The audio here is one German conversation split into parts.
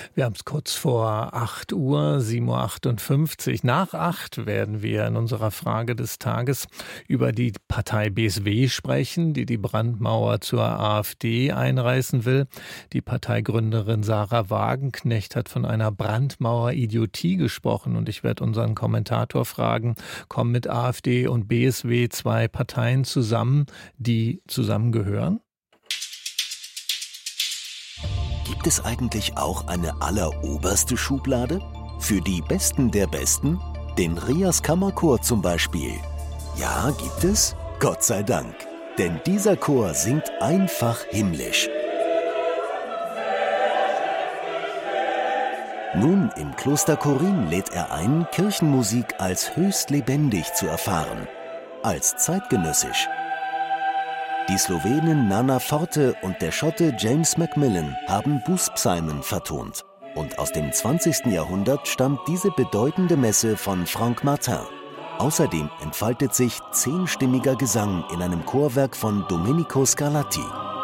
Wir haben es kurz vor 8 Uhr, 7:58 Uhr. Nach 8 werden wir in unserer Frage des Tages über die Partei BSW sprechen, die die Brandmauer zur AfD einreißen will. Die Parteigründerin Sarah Wagenknecht hat von einer Brandmauer-Idiotie gesprochen. Und ich werde unseren Kommentator fragen, kommen mit AfD und BSW zwei Parteien zusammen, die zusammengehören? Gibt es eigentlich auch eine alleroberste Schublade? Für die Besten der Besten? Den Rias Kammerchor zum Beispiel. Ja, gibt es? Gott sei Dank. Denn dieser Chor singt einfach himmlisch. Nun, im Kloster Chorin lädt er ein, Kirchenmusik als höchst lebendig zu erfahren. Als zeitgenössisch. Die Slowenin Nana Forte und der Schotte James Macmillan haben Bußpsalmen vertont. Und aus dem 20. Jahrhundert stammt diese bedeutende Messe von Franck Martin. Außerdem entfaltet sich 10-stimmiger Gesang in einem Chorwerk von Domenico Scarlatti.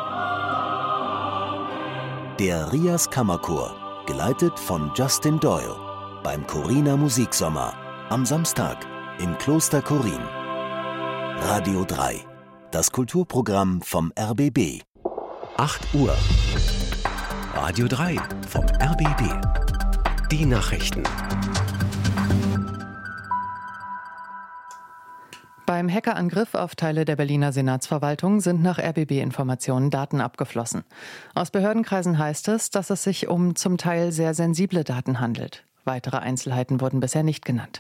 Der Rias Kammerchor, geleitet von Justin Doyle, beim Choriner Musiksommer, am Samstag im Kloster Chorin. Radio 3. Das Kulturprogramm vom RBB. 8 Uhr. Radio 3 vom RBB. Die Nachrichten. Beim Hackerangriff auf Teile der Berliner Senatsverwaltung sind nach RBB-Informationen Daten abgeflossen. Aus Behördenkreisen heißt es, dass es sich um zum Teil sehr sensible Daten handelt. Weitere Einzelheiten wurden bisher nicht genannt.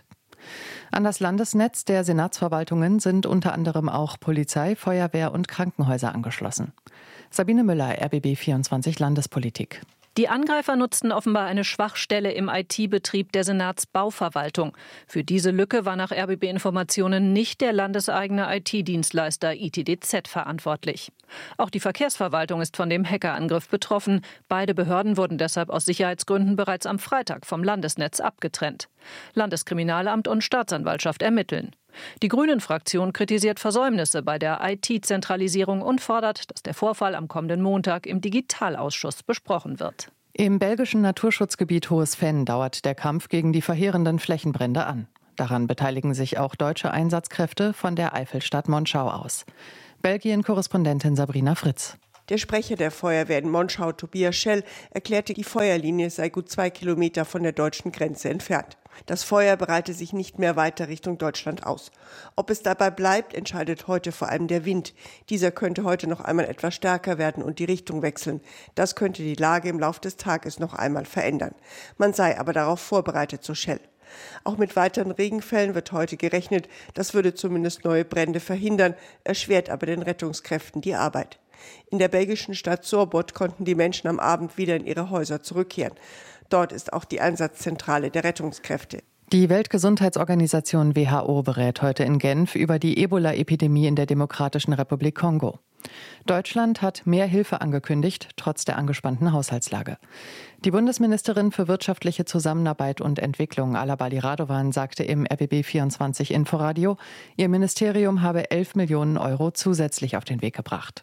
An das Landesnetz der Senatsverwaltungen sind unter anderem auch Polizei, Feuerwehr und Krankenhäuser angeschlossen. Sabine Müller, RBB 24 Landespolitik. Die Angreifer nutzten offenbar eine Schwachstelle im IT-Betrieb der Senatsbauverwaltung. Für diese Lücke war nach RBB-Informationen nicht der landeseigene IT-Dienstleister ITDZ verantwortlich. Auch die Verkehrsverwaltung ist von dem Hackerangriff betroffen. Beide Behörden wurden deshalb aus Sicherheitsgründen bereits am Freitag vom Landesnetz abgetrennt. Landeskriminalamt und Staatsanwaltschaft ermitteln. Die Grünen-Fraktion kritisiert Versäumnisse bei der IT-Zentralisierung und fordert, dass der Vorfall am kommenden Montag im Digitalausschuss besprochen wird. Im belgischen Naturschutzgebiet Hohes Venn dauert der Kampf gegen die verheerenden Flächenbrände an. Daran beteiligen sich auch deutsche Einsatzkräfte von der Eifelstadt Monschau aus. Belgien-Korrespondentin Sabrina Fritz. Der Sprecher der Feuerwehr in Monschau, Tobias Schell, erklärte, die Feuerlinie sei gut 2 Kilometer von der deutschen Grenze entfernt. Das Feuer breite sich nicht mehr weiter Richtung Deutschland aus. Ob es dabei bleibt, entscheidet heute vor allem der Wind. Dieser könnte heute noch einmal etwas stärker werden und die Richtung wechseln. Das könnte die Lage im Laufe des Tages noch einmal verändern. Man sei aber darauf vorbereitet, so Schell. Auch mit weiteren Regenfällen wird heute gerechnet. Das würde zumindest neue Brände verhindern, erschwert aber den Rettungskräften die Arbeit. In der belgischen Stadt Sorbot konnten die Menschen am Abend wieder in ihre Häuser zurückkehren. Dort ist auch die Einsatzzentrale der Rettungskräfte. Die Weltgesundheitsorganisation WHO berät heute in Genf über die Ebola-Epidemie in der Demokratischen Republik Kongo. Deutschland hat mehr Hilfe angekündigt, trotz der angespannten Haushaltslage. Die Bundesministerin für wirtschaftliche Zusammenarbeit und Entwicklung, Alabali Radovan, sagte im RBB 24 Inforadio, ihr Ministerium habe 11 Millionen Euro zusätzlich auf den Weg gebracht.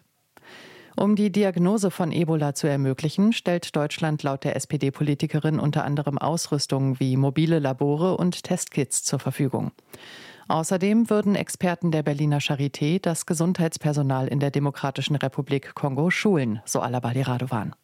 Um die Diagnose von Ebola zu ermöglichen, stellt Deutschland laut der SPD-Politikerin unter anderem Ausrüstung wie mobile Labore und Testkits zur Verfügung. Außerdem würden Experten der Berliner Charité das Gesundheitspersonal in der Demokratischen Republik Kongo schulen, so Alabali Radovan.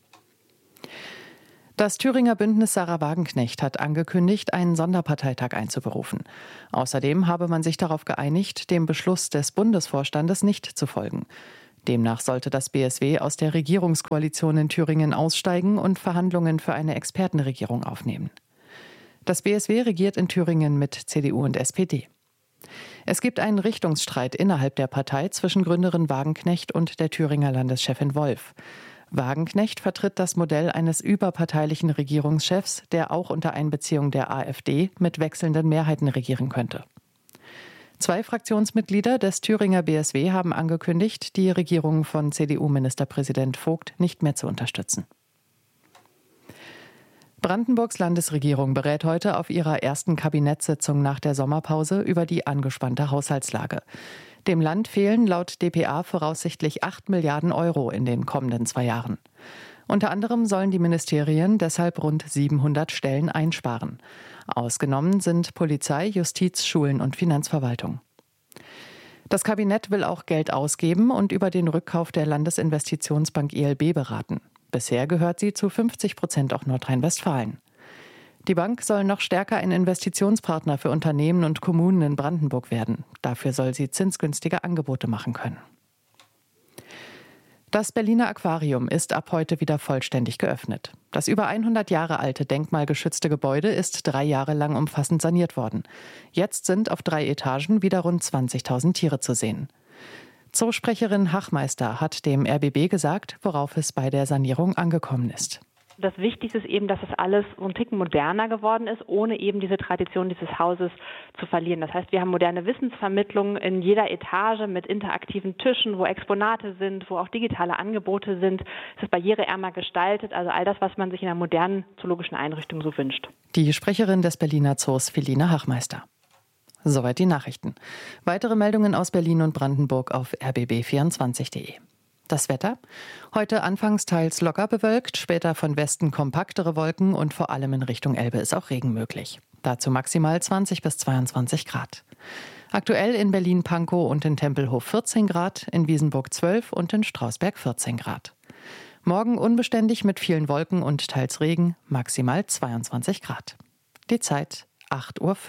Das Thüringer Bündnis Sarah Wagenknecht hat angekündigt, einen Sonderparteitag einzuberufen. Außerdem habe man sich darauf geeinigt, dem Beschluss des Bundesvorstandes nicht zu folgen. Demnach sollte das BSW aus der Regierungskoalition in Thüringen aussteigen und Verhandlungen für eine Expertenregierung aufnehmen. Das BSW regiert in Thüringen mit CDU und SPD. Es gibt einen Richtungsstreit innerhalb der Partei zwischen Gründerin Wagenknecht und der Thüringer Landeschefin Wolf. Wagenknecht vertritt das Modell eines überparteilichen Regierungschefs, der auch unter Einbeziehung der AfD mit wechselnden Mehrheiten regieren könnte. 2 Fraktionsmitglieder des Thüringer BSW haben angekündigt, die Regierung von CDU-Ministerpräsident Vogt nicht mehr zu unterstützen. Brandenburgs Landesregierung berät heute auf ihrer ersten Kabinettssitzung nach der Sommerpause über die angespannte Haushaltslage. Dem Land fehlen laut dpa voraussichtlich 8 Milliarden Euro in den kommenden 2 Jahren. Unter anderem sollen die Ministerien deshalb rund 700 Stellen einsparen. Ausgenommen sind Polizei, Justiz, Schulen und Finanzverwaltung. Das Kabinett will auch Geld ausgeben und über den Rückkauf der Landesinvestitionsbank ILB beraten. Bisher gehört sie zu 50% auch Nordrhein-Westfalen. Die Bank soll noch stärker ein Investitionspartner für Unternehmen und Kommunen in Brandenburg werden. Dafür soll sie zinsgünstige Angebote machen können. Das Berliner Aquarium ist ab heute wieder vollständig geöffnet. Das über 100 Jahre alte denkmalgeschützte Gebäude ist 3 Jahre lang umfassend saniert worden. Jetzt sind auf 3 Etagen wieder rund 20.000 Tiere zu sehen. Zoosprecherin Hachmeister hat dem RBB gesagt, worauf es bei der Sanierung angekommen ist. Das Wichtigste ist eben, dass es alles so ein Ticken moderner geworden ist, ohne eben diese Tradition dieses Hauses zu verlieren. Das heißt, wir haben moderne Wissensvermittlung in jeder Etage mit interaktiven Tischen, wo Exponate sind, wo auch digitale Angebote sind. Es ist barriereärmer gestaltet, also all das, was man sich in einer modernen zoologischen Einrichtung so wünscht. Die Sprecherin des Berliner Zoos, Feline Hachmeister. Soweit die Nachrichten. Weitere Meldungen aus Berlin und Brandenburg auf rbb24.de. Das Wetter? Heute anfangs teils locker bewölkt, später von Westen kompaktere Wolken und vor allem in Richtung Elbe ist auch Regen möglich. Dazu maximal 20 bis 22 Grad. Aktuell in Berlin-Pankow und in Tempelhof 14 Grad, in Wiesenburg 12 und in Strausberg 14 Grad. Morgen unbeständig mit vielen Wolken und teils Regen, maximal 22 Grad. Die Zeit 8:05 Uhr.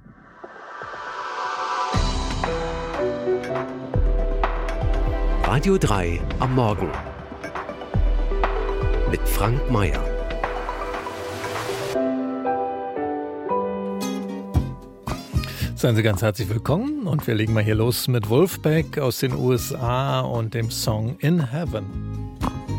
Radio 3 am Morgen mit Frank Mayer. Seien Sie ganz herzlich willkommen und wir legen mal hier los mit Wolfpack aus den USA und dem Song In Heaven.